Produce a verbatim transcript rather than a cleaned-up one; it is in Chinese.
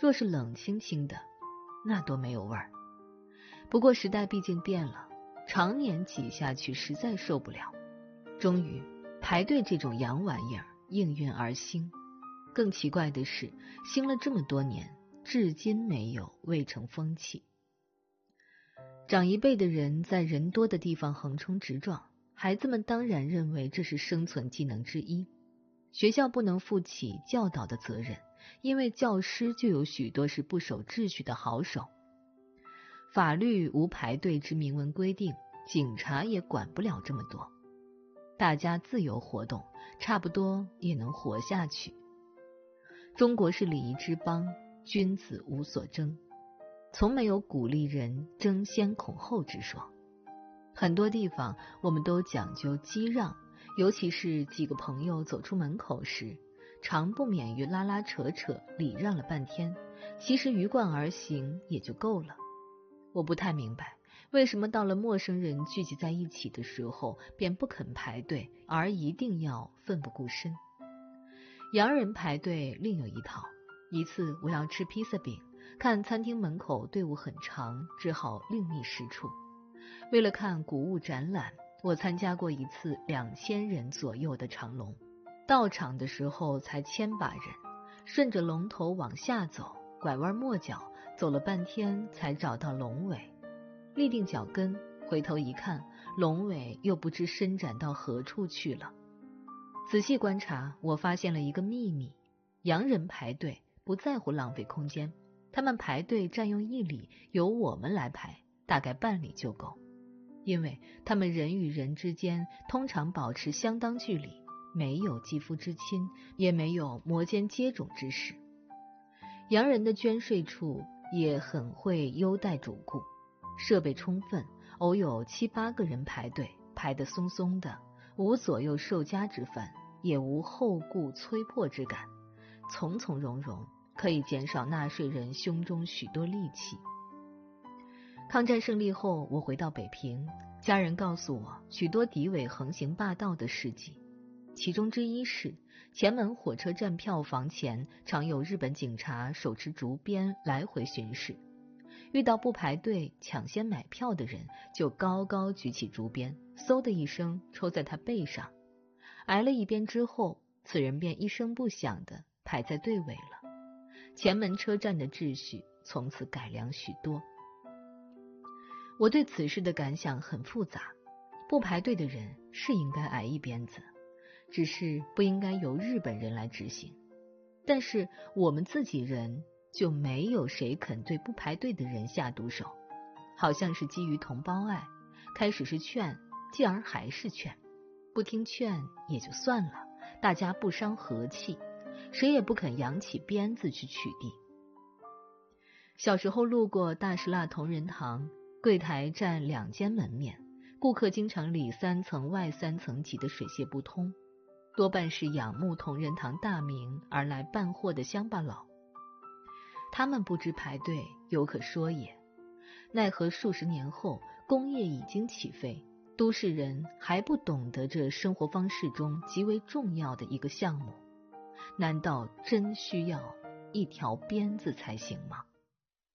若是冷清清的，那多没有味儿。不过时代毕竟变了，常年挤下去实在受不了，终于排队这种洋玩意儿应运而兴。更奇怪的是，兴了这么多年，至今没有未成风气。长一辈的人在人多的地方横冲直撞，孩子们当然认为这是生存技能之一。学校不能负起教导的责任，因为教师就有许多是不守秩序的好手。法律无排队之明文规定，警察也管不了这么多。大家自由活动，差不多也能活下去。中国是礼仪之邦，君子无所争，从没有鼓励人争先恐后之说。很多地方我们都讲究揖让，尤其是几个朋友走出门口时，常不免于拉拉扯扯，礼让了半天，其实鱼贯而行也就够了。我不太明白，为什么到了陌生人聚集在一起的时候，便不肯排队，而一定要奋不顾身。洋人排队另有一套。一次我要吃披萨饼，看餐厅门口队伍很长，只好另觅食处。为了看古物展览，我参加过一次两千人左右的长龙，到场的时候才千把人，顺着龙头往下走，拐弯抹角，走了半天才找到龙尾，立定脚跟，回头一看，龙尾又不知伸展到何处去了。仔细观察，我发现了一个秘密：洋人排队不在乎浪费空间，他们排队占用一里，由我们来排，大概半里就够。因为他们人与人之间通常保持相当距离，没有肌肤之亲，也没有摩肩接踵之事。洋人的捐税处也很会优待主顾，设备充分，偶有七八个人排队，排得松松的，无左右受夹之烦，也无后顾催迫之感，从从容容，可以减少纳税人胸中许多戾气。抗战胜利后，我回到北平，家人告诉我许多敌伪横行霸道的事迹，其中之一是前门火车站票房前常有日本警察手持竹鞭来回巡视，遇到不排队抢先买票的人，就高高举起竹鞭，嗖的一声抽在他背上，挨了一鞭之后，此人便一声不响地排在队尾了。前门车站的秩序从此改良许多。我对此事的感想很复杂，不排队的人是应该挨一鞭子，只是不应该由日本人来执行。但是我们自己人就没有谁肯对不排队的人下毒手，好像是基于同胞爱，开始是劝，继而还是劝，不听劝也就算了，大家不伤和气，谁也不肯扬起鞭子去取缔。小时候路过大石蜡同仁堂，柜台占两间门面，顾客经常里三层外三层挤得水泄不通，多半是仰慕同仁堂大名而来办货的乡巴佬。他们不知排队，有可说也。奈何数十年后，工业已经起飞，都市人还不懂得这生活方式中极为重要的一个项目，难道真需要一条鞭子才行吗？